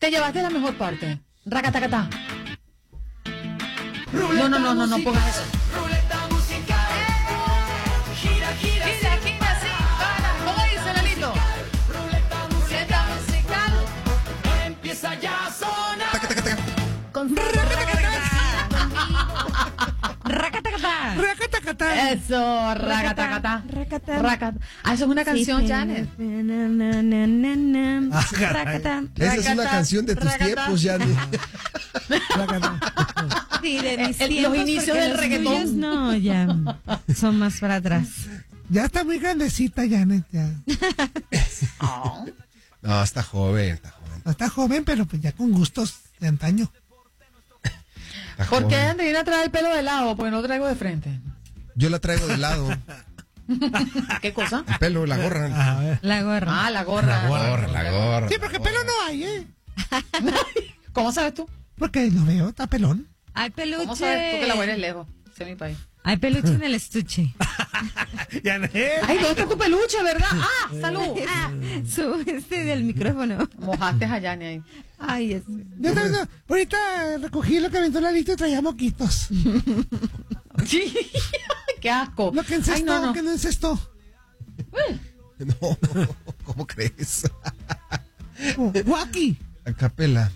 Te llevaste la mejor parte. Racatacatá. No pongas eso. Ruleta musical. Gira, gira, Gira, gira, sí. ¿Cómo dice, Lalito? Ruleta musical. Musical. Empieza ya a sonar. Taca, taca, taca. Con Racatacatá. Racatacatá. Eso, racatacatá. Racata. Ah, eso es una canción, Janet. Racatá. Esa es una canción de tus Racatá. tiempos, Yanni. Racatá. Sí, de mis Los tiempos, inicios porque del los reggaetón. tuyos no, ya son más para atrás. Ya está muy grandecita, Janet. Ya. No, está joven, está joven. No está joven, pero pues ya con gustos de antaño. Está ¿Por qué joven. Andreina trae el pelo de lado? Porque no lo traigo de frente. Yo la traigo de lado. ¿Qué cosa? El pelo, la gorra. A ver. La gorra. Ah, la gorra. La gorra. Sí, porque pelo no hay, ¿eh? ¿Cómo sabes tú? Porque lo veo, está pelón. Hay peluche. ¿Cómo sabes tú que la buena es lejos? Ese es mi país. Hay peluche en el estuche. Janet. Ay, ¿dónde está tu peluche, verdad? Ah, salud. Su del micrófono. Mojaste a Yani ahí. Ay, es. Yo también, no, ahorita recogí lo que aventó la lista y traía moquitos. Sí. Qué asco. Lo que encestó, Ay, no. que no encestó. No, ¿cómo crees? Guaki. A capela.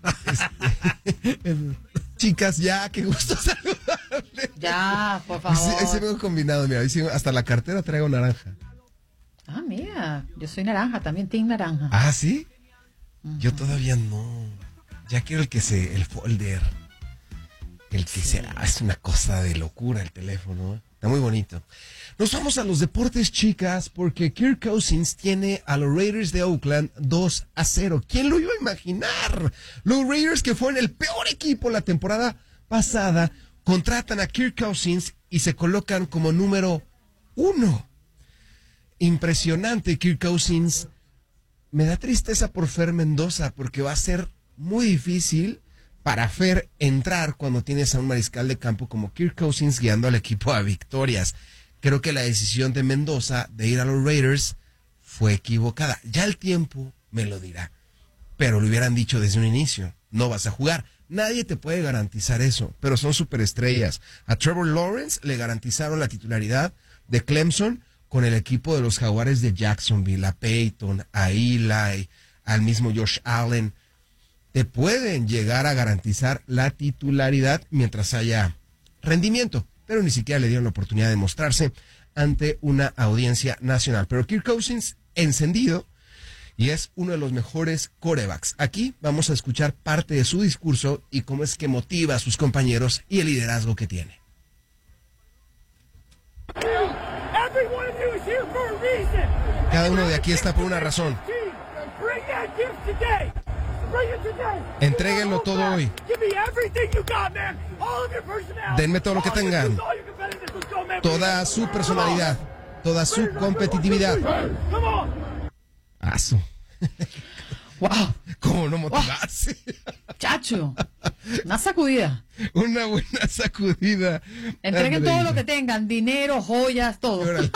Chicas, ya, qué gusto saludarles. Ya, por Ahí favor. se veo combinado, mira, ahí sí, hasta la cartera traigo naranja. Ah, mira, yo soy naranja, también team naranja. Ah, ¿sí? Yo todavía no. Ya quiero el folder. El que sea, es una cosa de locura el teléfono, ¿eh? Está muy bonito. Nos vamos a los deportes, chicas, porque Kirk Cousins tiene a los Raiders de Oakland 2-0. ¿Quién lo iba a imaginar? Los Raiders, que fueron el peor equipo la temporada pasada, contratan a Kirk Cousins y se colocan como número 1. Impresionante, Kirk Cousins. Me da tristeza por Fer Mendoza, porque va a ser muy difícil para Fer entrar cuando tienes a un mariscal de campo como Kirk Cousins guiando al equipo a victorias. Creo que la decisión de Mendoza de ir a los Raiders fue equivocada. Ya el tiempo me lo dirá. Pero lo hubieran dicho desde un inicio. No vas a jugar. Nadie te puede garantizar eso, pero son superestrellas. A Trevor Lawrence le garantizaron la titularidad de Clemson con el equipo de los Jaguares de Jacksonville, a Peyton, a Eli, al mismo Josh Allen. Te pueden llegar a garantizar la titularidad mientras haya rendimiento, pero ni siquiera le dieron la oportunidad de mostrarse ante una audiencia nacional. Pero Kirk Cousins, encendido, y es uno de los mejores quarterbacks. Aquí vamos a escuchar parte de su discurso y cómo es que motiva a sus compañeros y el liderazgo que tiene. Cada uno de aquí está por una razón. Entréguenlo todo hoy. Denme todo lo que tengan. Toda su personalidad, toda su competitividad. Aso. Wow, ¿Cómo no motivarse? chacho. Una sacudida. Una buena sacudida. Entreguen todo Andreina. lo que tengan, dinero, joyas, todo. Órale.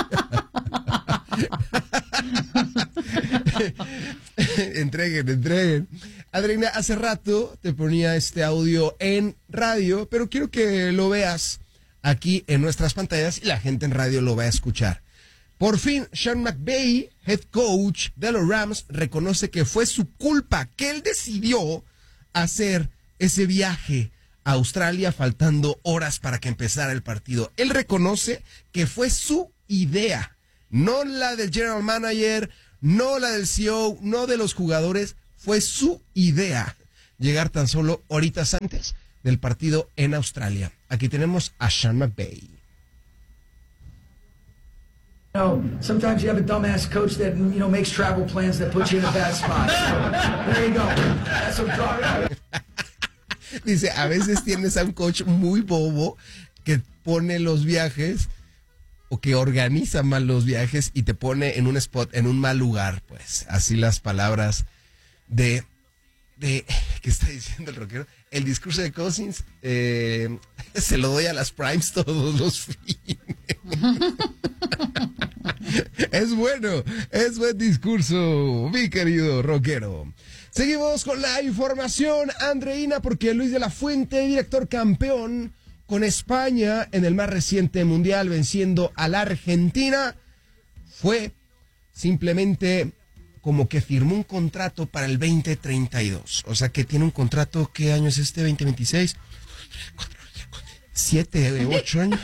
Entreguen. Andreina, hace rato te ponía este audio en radio, pero quiero que lo veas aquí en nuestras pantallas y la gente en radio lo va a escuchar. Por fin, Sean McVay, head coach de los Rams, reconoce que fue su culpa, que él decidió hacer ese viaje a Australia faltando horas para que empezara el partido. Él reconoce que fue su idea, no la del general manager, no la del CEO, no de los jugadores, fue su idea llegar tan solo horitas antes del partido en Australia. Aquí tenemos a Sean McVay. Sometimes you have a dumbass coach that, makes travel plans that put you in a bad spot. So, there you go. That's what I'm talking about. Dice, a veces tienes a un coach muy bobo que pone los viajes o que organiza mal los viajes y te pone en un spot, en un mal lugar, pues. Así las palabras de ¿qué está diciendo el rockero? El discurso de Cousins se lo doy a las Primes todos los fines. Es bueno, es buen discurso, mi querido rockero. Seguimos con la información, Andreina, porque Luis de la Fuente, director campeón con España en el más reciente mundial, venciendo a la Argentina, fue simplemente como que firmó un contrato para el 2032. O sea que tiene un contrato, ¿qué año es este? 2026. 7, 8 años.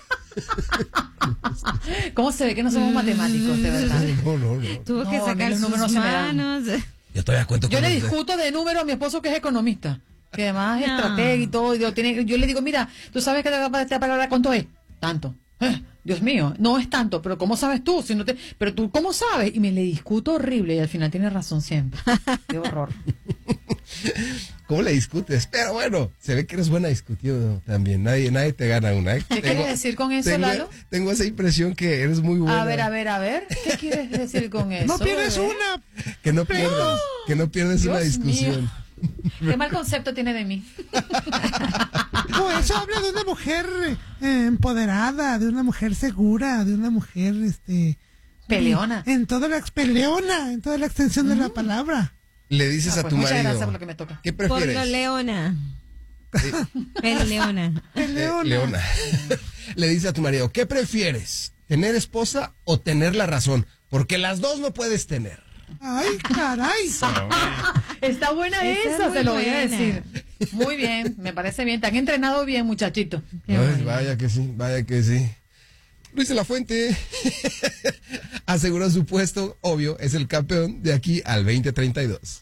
¿Cómo se ve que no somos matemáticos, de verdad? No. Tuvo que No, sacar los sus números se me dan. manos. Yo todavía cuento Yo con le los de- discuto de número a mi esposo, que es economista, que además es No. estratega y todo. Y yo le digo, mira, ¿tú sabes que esta palabra cuánto es? Tanto. Dios mío, no es tanto, pero ¿cómo sabes tú? Si no te, pero tú, ¿cómo sabes? Y me le discuto horrible y al final tiene razón siempre. Qué horror. ¿Cómo le discutes? Pero bueno, se ve que eres buena discutiendo también. Nadie te gana una. ¿Eh? ¿Qué quieres decir con eso, Lalo? Tengo esa impresión que eres muy buena. A ver. ¿Qué quieres decir con eso? No pierdes bebé? una. Que no pierdes una Dios discusión. mío. ¿Qué mal concepto tiene de mí? No, eso habla de una mujer empoderada, de una mujer segura, de una mujer, Peleona. En toda la extensión de la palabra. Le dices Ah, a pues, tu muchas marido, gracias por lo que me toca. ¿qué Por lo prefieres? leona. Leona. Leona. Le dice a tu marido, ¿qué prefieres? ¿Tener esposa o tener la razón? Porque las dos no puedes tener. Ay, caray. Está buena Está esa, muy se lo voy a buena. decir. Muy bien, me parece bien. Te han entrenado bien, muchachito. Qué Ay, bueno. vaya que sí. Luis de la Fuente aseguró su puesto, obvio, es el campeón de aquí al 2032.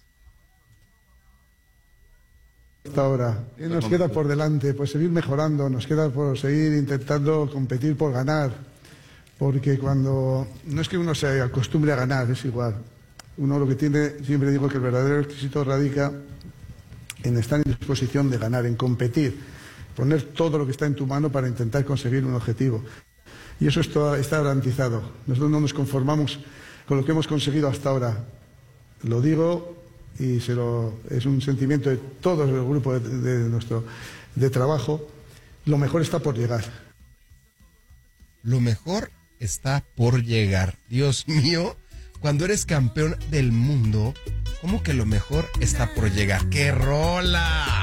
Hasta ahora. ¿Qué nos queda por delante? Pues seguir mejorando, nos queda por seguir intentando competir por ganar. Porque cuando no es que uno se acostumbre a ganar, es igual. Uno lo que tiene, siempre digo que el verdadero éxito radica en estar en disposición de ganar, en competir, poner todo lo que está en tu mano para intentar conseguir un objetivo. Y eso está garantizado. Nosotros no nos conformamos con lo que hemos conseguido hasta ahora. Lo digo y es un sentimiento de todo el grupo de trabajo. Lo mejor está por llegar. Lo mejor está por llegar. Dios mío, cuando eres campeón del mundo, ¿cómo que lo mejor está por llegar? ¡Qué rola!